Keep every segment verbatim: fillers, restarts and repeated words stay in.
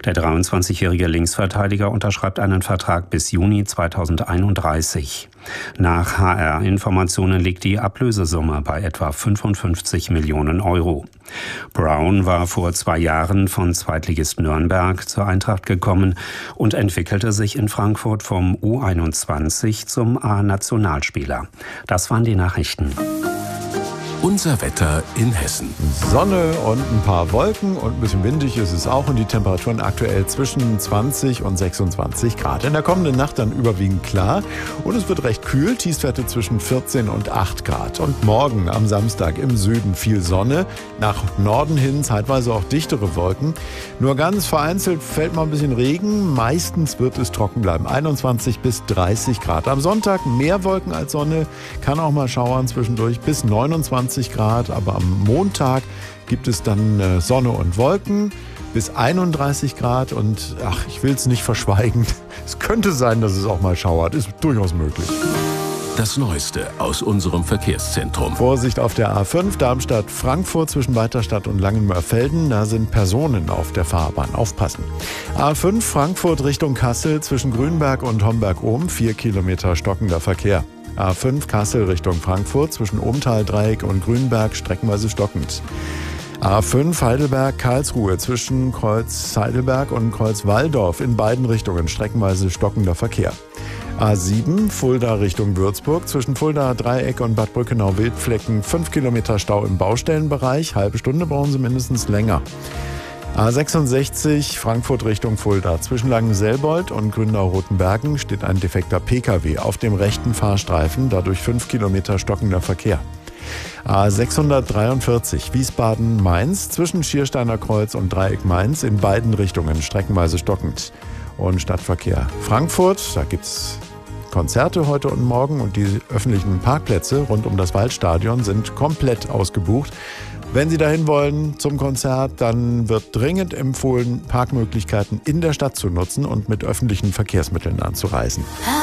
Der dreiundzwanzigjährige Linksverteidiger unterschreibt einen Vertrag bis Juni zweitausendeinunddreißig. Nach H R-Informationen liegt die Ablösesumme bei etwa fünfundfünfzig Millionen Euro. Brown war vor zwei Jahren von Zweitligist Nürnberg zur Eintracht gekommen und entwickelte sich in Frankfurt vom U einundzwanzig zum A-Nationalspieler. Das waren die Nachrichten. Unser Wetter in Hessen. Sonne und ein paar Wolken und ein bisschen windig ist es auch und die Temperaturen aktuell zwischen zwanzig und sechsundzwanzig Grad. In der kommenden Nacht dann überwiegend klar und es wird recht kühl, Tiefstwerte zwischen vierzehn und acht Grad. Und morgen am Samstag im Süden viel Sonne, nach Norden hin zeitweise auch dichtere Wolken. Nur ganz vereinzelt fällt mal ein bisschen Regen, meistens wird es trocken bleiben, einundzwanzig bis dreißig Grad. Am Sonntag mehr Wolken als Sonne, kann auch mal schauern zwischendurch bis neunundzwanzig Grad, aber am Montag gibt es dann Sonne und Wolken bis einunddreißig Grad und ach, ich will es nicht verschweigen, es könnte sein, dass es auch mal schauert, ist durchaus möglich. Das Neueste aus unserem Verkehrszentrum. Vorsicht auf der A fünf Darmstadt-Frankfurt zwischen Weiterstadt und Langenmörfelden. Da sind Personen auf der Fahrbahn. Aufpassen. A fünf Frankfurt Richtung Kassel zwischen Grünberg und Homberg-Ohm. Vier Kilometer stockender Verkehr. A fünf Kassel Richtung Frankfurt zwischen Ohmtal-Dreieck und Grünberg streckenweise stockend. A fünf Heidelberg-Karlsruhe zwischen Kreuz Heidelberg und Kreuz Walldorf in beiden Richtungen streckenweise stockender Verkehr. A sieben Fulda Richtung Würzburg zwischen Fulda Dreieck und Bad Brückenau-Wildflecken fünf Kilometer Stau im Baustellenbereich. Halbe Stunde brauchen Sie mindestens länger. A sechsundsechzig Frankfurt Richtung Fulda. Zwischen Langenselbold und Grünau-Rotenbergen steht ein defekter Pkw auf dem rechten Fahrstreifen, dadurch fünf Kilometer stockender Verkehr. A sechshundertdreiundvierzig Wiesbaden-Mainz zwischen Schiersteiner Kreuz und Dreieck Mainz in beiden Richtungen streckenweise stockend. Und Stadtverkehr Frankfurt, da gibt's Konzerte heute und morgen und die öffentlichen Parkplätze rund um das Waldstadion sind komplett ausgebucht. Wenn Sie dahin wollen zum Konzert, dann wird dringend empfohlen, Parkmöglichkeiten in der Stadt zu nutzen und mit öffentlichen Verkehrsmitteln anzureisen.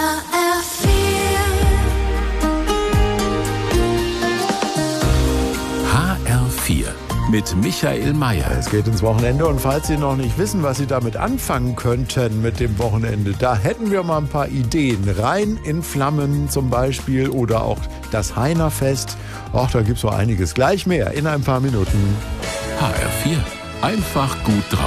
H R vier mit Michael Mayer. Es geht ins Wochenende und falls Sie noch nicht wissen, was Sie damit anfangen könnten mit dem Wochenende, da hätten wir mal ein paar Ideen. Rhein in Flammen zum Beispiel oder auch das Heinerfest. Ach, da gibt's so einiges. Gleich mehr in ein paar Minuten. H R vier. Einfach gut drauf.